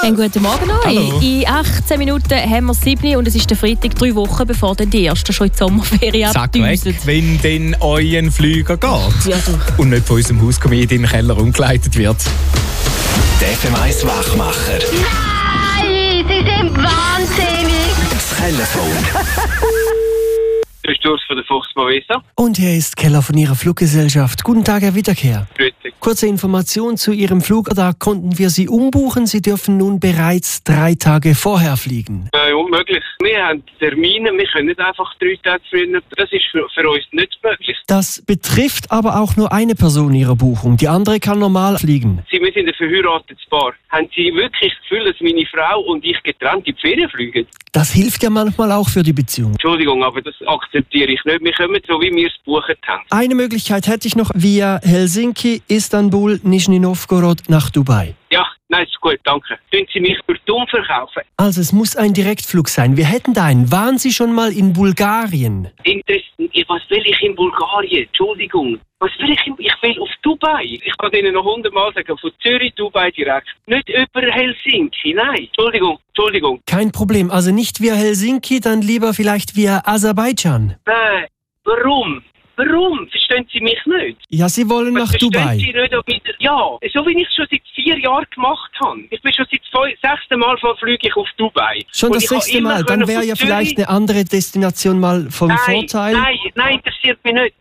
Einen guten Morgen euch. Hallo. In 18 Minuten haben wir 7 und es ist der Freitag, 3 Wochen, bevor dann die ersten schon in die Sommerferien Sag weg, abdüsen. wenn dann euer Flüger geht. Ja, du. Und nicht von unserem Hauskomödie in den Keller umgeleitet wird. Der FM1 Wachmacher. Nein, Sie sind wahnsinnig. Das Telefon. Du bist Urs von der Fuchs Movesa. Und hier ist Keller von Ihrer Fluggesellschaft. Guten Tag, Herr Wiederkehr. Grüezi. Kurze Information zu Ihrem Flug. Da konnten wir Sie umbuchen. Sie dürfen nun bereits 3 Tage vorher fliegen. Nein, unmöglich. Wir haben Termine, wir können nicht einfach 3 Tage früher. Das ist für uns nicht möglich. Das betrifft aber auch nur eine Person Ihrer Buchung. Die andere kann normal fliegen. Wir sind ein verheiratetes Paar. Haben Sie wirklich das Gefühl, dass meine Frau und ich getrennt in die Ferien fliegen? Das hilft ja manchmal auch für die Beziehung. Entschuldigung, aber das akzeptiere ich nicht. Wir kommen so, wie wir es gebucht haben. Eine Möglichkeit hätte ich noch via Helsinki, Istanbul, Nischni Novgorod nach Dubai. Ja, nein, ist gut, danke. Können Sie mich für dumm verkaufen? Also es muss ein Direktflug sein. Wir hätten da einen. Waren Sie schon mal in Bulgarien? Was will ich in Bulgarien? Entschuldigung. Was will ich? Ich will auf Dubai. Ich kann Ihnen noch 100-mal sagen, von Zürich, Dubai direkt. Nicht über Helsinki, nein. Entschuldigung. Kein Problem. Also nicht via Helsinki, dann lieber vielleicht via Aserbaidschan. Nein, warum? Verstehen Sie mich nicht? Ja, Sie wollen nach Dubai. Verstehen Sie nicht, ja, so wie ich es schon seit 4 Jahren gemacht habe. Ich bin schon seit 6. Mal fliege ich auf Dubai. Schon Und das ich habe 6. immer Mal. Dann können wäre von ja Zürich- vielleicht eine andere Destination mal vom Vorteil. Nein, interessiert mich nicht.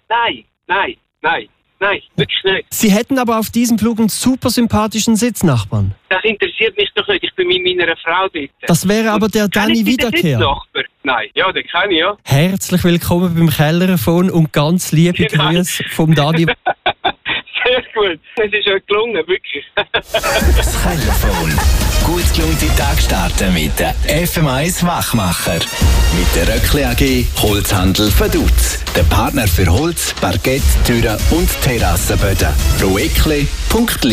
Nein, wirklich nicht. Sie hätten aber auf diesem Flug einen super sympathischen Sitznachbarn. Das interessiert mich doch nicht. Ich bin mit meiner Frau dort. Das wäre aber der Kennen Dani Sie den Wiederkehr. Sitznachbar? Nein, ja, den kenne ich, ja. Herzlich willkommen beim Kellerfon und ganz liebe Nein. Grüße vom Dani. Sehr gut. Es ist ja gelungen, wirklich. Das Telefon. Gut gelaunte Tag starten mit der FM1 Wachmacher. Mit der Röckli AG Holzhandel Vaduz. Der Partner für Holz, Parkett, Türen und Terrassenböden. roekli.li